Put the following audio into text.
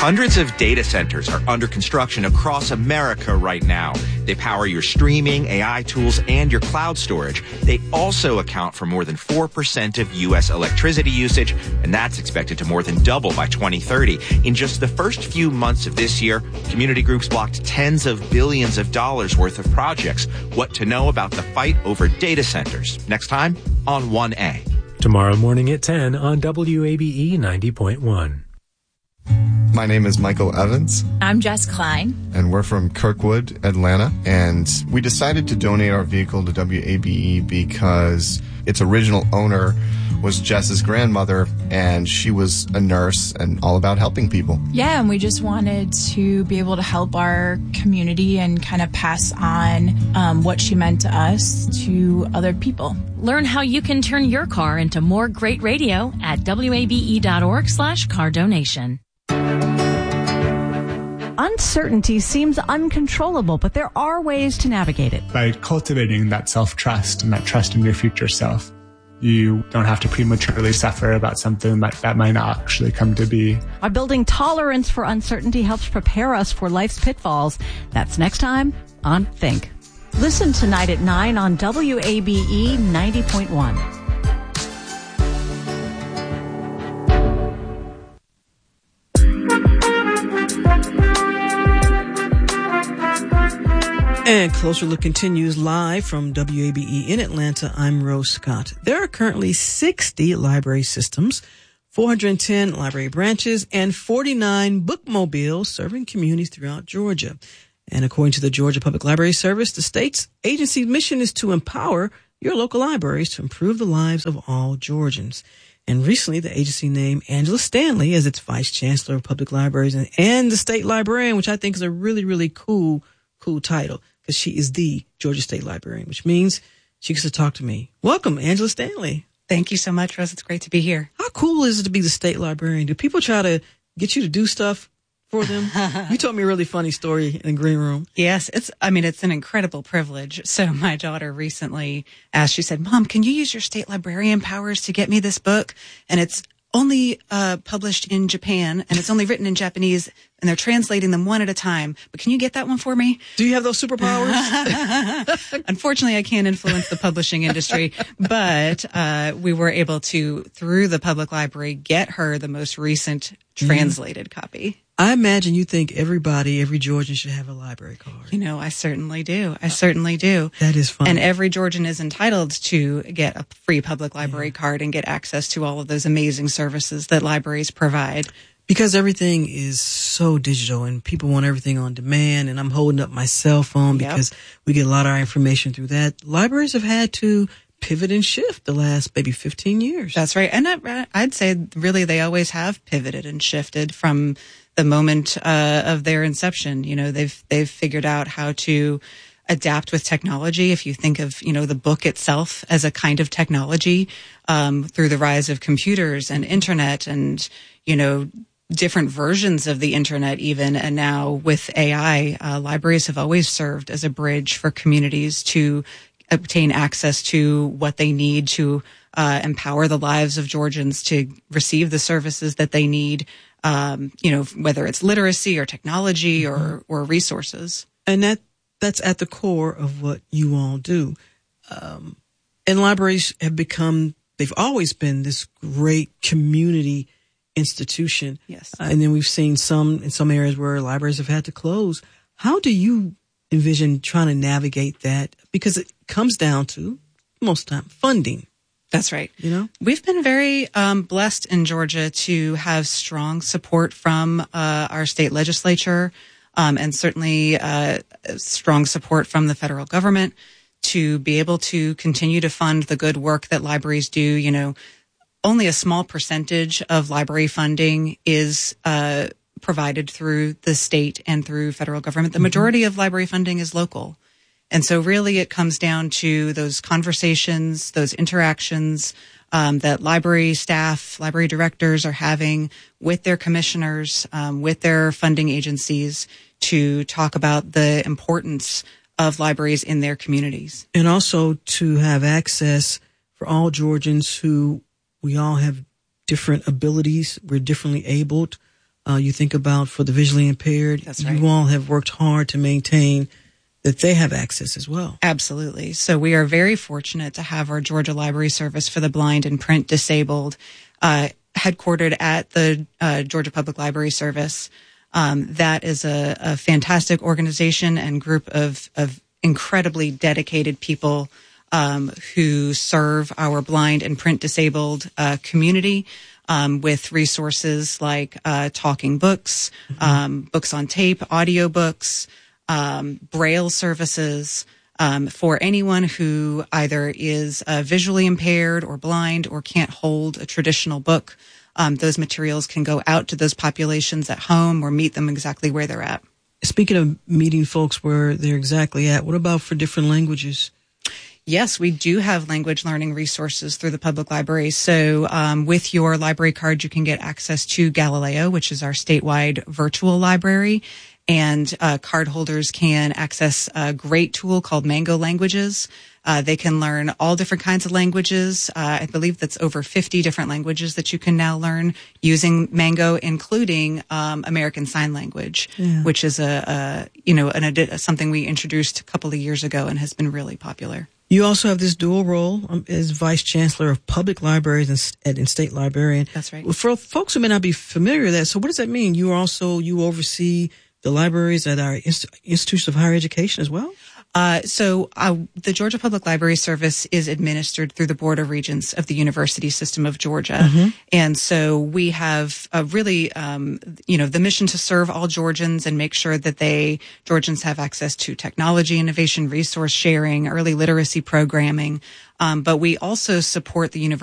Hundreds of data centers are under construction across America right now. They power your streaming, AI tools, and your cloud storage. They also account for more than 4% of U.S. electricity usage, and that's expected to more than double by 2030. In just the first few months of this year, community groups blocked tens of billions of dollars worth of projects. What to know about the fight over data centers. Next time on 1A. Tomorrow morning at 10 on WABE 90.1. My name is Michael Evans. I'm Jess Klein. And we're from Kirkwood, Atlanta. And we decided to donate our vehicle to WABE because its original owner was Jess's grandmother, and she was a nurse and all about helping people. Yeah, and we just wanted to be able to help our community and kind of pass on what she meant to us to other people. Learn how you can turn your car into more great radio at wabe.org/car donation. Uncertainty seems uncontrollable, but there are ways to navigate it. By cultivating that self-trust and that trust in your future self, you don't have to prematurely suffer about something that might not actually come to be. By building tolerance for uncertainty helps prepare us for life's pitfalls. That's next time on Think. Listen tonight at 9 on WABE 90.1. And Closer Look continues live from WABE in Atlanta. I'm Rose Scott. There are currently 60 library systems, 410 library branches, and 49 bookmobiles serving communities throughout Georgia. And according to the Georgia Public Library Service, the state's agency's mission is to empower your local libraries to improve the lives of all Georgians. And recently, the agency named Angela Stanley as its vice chancellor of public libraries and the state librarian, which I think is a really, really cool title, because she is the Georgia State Librarian, which means she gets to talk to me. Welcome, Angela Stanley. Thank you so much, Rose. It's great to be here. How cool is it to be the state librarian? Do people try to get you to do stuff for them? You told me a really funny story in the green room. Yes, it's an incredible privilege. So my daughter recently asked, she said, "Mom, can you use your state librarian powers to get me this book? And it's only published in Japan, and it's only written in Japanese, and they're translating them one at a time. But can you get that one for me?" Do you have those superpowers? Unfortunately, I can't influence the publishing industry, but we were able to, through the public library, get her the most recent translated copy. I imagine you think every Georgian should have a library card. You know, I certainly do. That is fun. And every Georgian is entitled to get a free public library card and get access to all of those amazing services that libraries provide. Because everything is so digital and people want everything on demand, and I'm holding up my cell phone because we get a lot of our information through that. Libraries have had to pivot and shift the last maybe 15 years. That's right. And I'd say really they always have pivoted and shifted from the moment of their inception. You know, they've figured out how to adapt with technology. If you think of, the book itself as a kind of technology, through the rise of computers and internet and, different versions of the internet even. And now with AI, libraries have always served as a bridge for communities to obtain access to what they need to empower the lives of Georgians to receive the services that they need, whether it's literacy or technology or resources. And that's at the core of what you all do. And libraries have they've always been this great community institution. Yes. And then we've seen in some areas where libraries have had to close. How do you envision trying to navigate that? Because it comes down to, most of the time, funding. That's right. We've been very blessed in Georgia to have strong support from our state legislature, and certainly strong support from the federal government to be able to continue to fund the good work that libraries do. Only a small percentage of library funding is provided through the state and through federal government. The majority of library funding is local. And so really it comes down to those conversations, those interactions that library staff, library directors are having with their commissioners, with their funding agencies to talk about the importance of libraries in their communities. And also to have access for all Georgians who we all have different abilities. We're differently abled. You think about for the visually impaired. That's right. You all have worked hard to maintain that they have access as well. Absolutely. So we are very fortunate to have our Georgia Library Service for the Blind and Print Disabled headquartered at the Georgia Public Library Service. That is a fantastic organization and group of incredibly dedicated people who serve our blind and print disabled community with resources like talking books, books on tape, audiobooks, Braille services for anyone who either is visually impaired or blind or can't hold a traditional book. Those materials can go out to those populations at home or meet them exactly where they're at. Speaking of meeting folks where they're exactly at, what about for different languages? Yes, we do have language learning resources through the public library. So with your library card, you can get access to Galileo, which is our statewide virtual library. And cardholders can access a great tool called Mango Languages. They can learn all different kinds of languages. I believe that's over 50 different languages that you can now learn using Mango, including American Sign Language, which is something we introduced a couple of years ago and has been really popular. You also have this dual role as Vice Chancellor of Public Libraries and State Librarian. That's right. For folks who may not be familiar with that, so what does that mean? You oversee the libraries at our institutions of higher education as well? So the Georgia Public Library Service is administered through the Board of Regents of the University System of Georgia. Mm-hmm. And so we have the mission to serve all Georgians and make sure that Georgians have access to technology, innovation, resource sharing, early literacy programming. But we also support the university